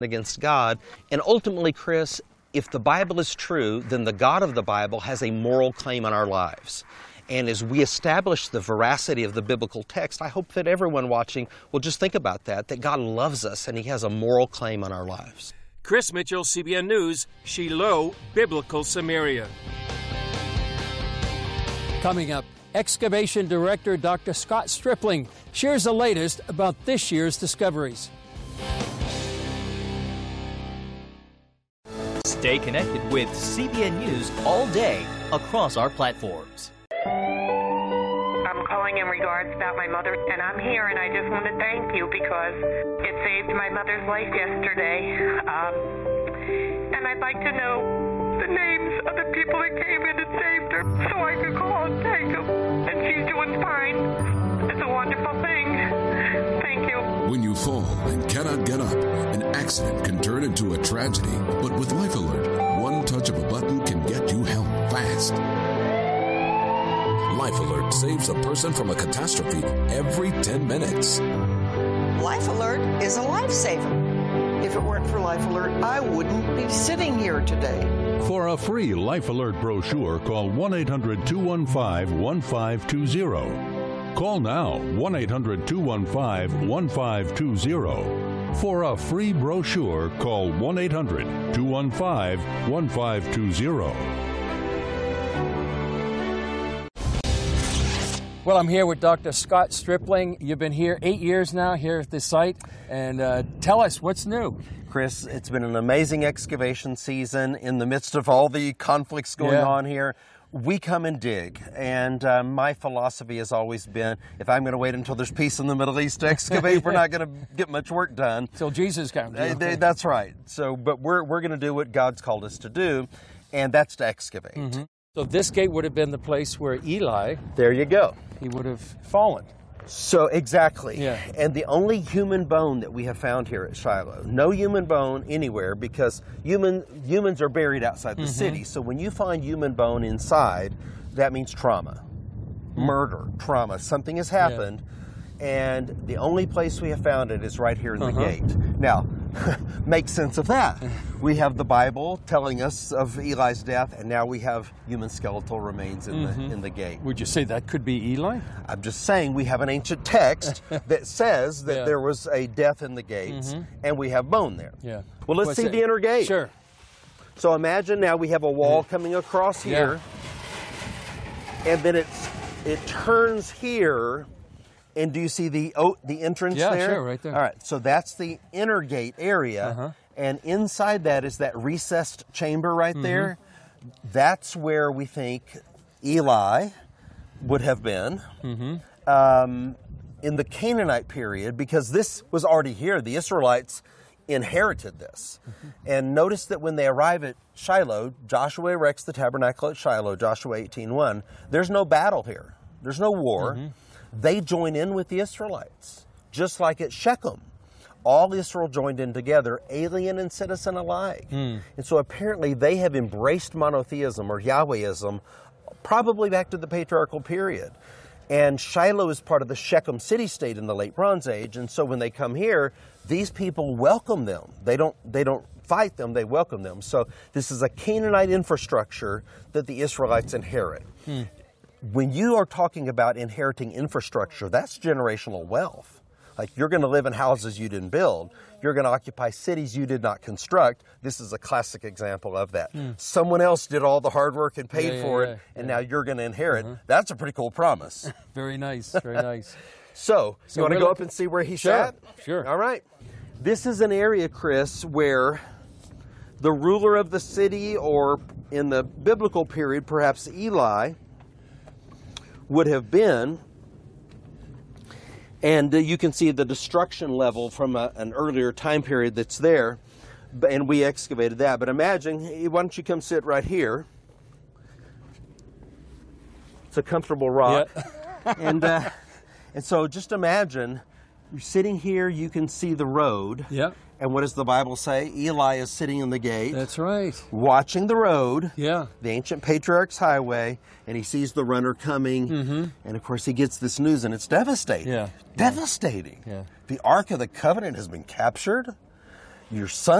against God. And ultimately, Chris, if the Bible is true, then the God of the Bible has a moral claim on our lives. And as we establish the veracity of the biblical text, I hope that everyone watching will just think about that God loves us and He has a moral claim on our lives. Chris Mitchell, CBN News, Shiloh, Biblical Samaria. Coming up, Excavation Director Dr. Scott Stripling shares the latest about this year's discoveries. Stay connected with CBN News all day across our platforms. I'm calling in regards about my mother, and I'm here, and I just want to thank you because it saved my mother's life yesterday. And I'd like to know the names of the people that came in and saved her so I could call and thank them. And she's doing fine. It's a wonderful thing. Thank you. When you fall and cannot get up, an accident can turn into a tragedy. But with Life Alert, one touch of a button can get you help fast. Life Alert saves a person from a catastrophe every 10 minutes. Life Alert is a lifesaver. If it weren't for Life Alert, I wouldn't be sitting here today. For a free Life Alert brochure, call 1-800-215-1520. Call now, 1-800-215-1520. For a free brochure, call 1-800-215-1520. Well, I'm here with Dr. Scott Stripling. You've been here 8 years now, here at this site. And tell us, what's new? Chris, it's been an amazing excavation season in the midst of all the conflicts going on here. We come and dig, and my philosophy has always been, if I'm going to wait until there's peace in the Middle East to excavate, we're not going to get much work done. Till Jesus comes. That's right. So, but we're going to do what God's called us to do, and that's to excavate. Mm-hmm. So this gate would have been the place where Eli... There you go. He would have fallen. So, exactly. Yeah. And the only human bone that we have found here at Shiloh, no human bone anywhere, because humans are buried outside the city. So when you find human bone inside, that means trauma, murder, trauma. Something has happened, and the only place we have found it is right here in the gate. Now, make sense of that. We have the Bible telling us of Eli's death, and now we have human skeletal remains in the gate. Would you say that could be Eli? I'm just saying we have an ancient text that says that there was a death in the gates, and we have bone there. Yeah. Well, let's see the inner gate. Sure. So imagine now we have a wall coming across here, and then it turns here. And do you see the entrance there? Yeah, sure, right there. All right, so that's the inner gate area, and inside that is that recessed chamber right there. That's where we think Eli would have been in the Canaanite period, because this was already here. The Israelites inherited this. And notice that when they arrive at Shiloh, Joshua erects the tabernacle at Shiloh, Joshua 18:1. There's no battle here. There's no war. They join in with the Israelites, just like at Shechem. All Israel joined in together, alien and citizen alike. And so apparently they have embraced monotheism or Yahwehism probably back to the patriarchal period. And Shiloh is part of the Shechem city-state in the late Bronze Age, and so when they come here, these people welcome them. They don't fight them, they welcome them. So this is a Canaanite infrastructure that the Israelites inherit. When you are talking about inheriting infrastructure, that's generational wealth. Like, you're going to live in houses you didn't build. You're going to occupy cities you did not construct. This is a classic example of that. Someone else did all the hard work and paid for it, and now you're going to inherit. That's a pretty cool promise. Very nice, very nice. So you want to go up and see where he sat? Sure. All right. This is an area, Chris, where the ruler of the city, or in the biblical period, perhaps Eli, would have been, and you can see the destruction level from an earlier time period that's there, and we excavated that. But imagine, why don't you come sit right here? It's a comfortable rock, and so just imagine you're sitting here. You can see the road. And what does the Bible say? Eli is sitting in the gate. That's right. Watching the road. The ancient patriarch's highway, and he sees the runner coming, and of course he gets this news, and it's devastating. Devastating. The Ark of the Covenant has been captured. your son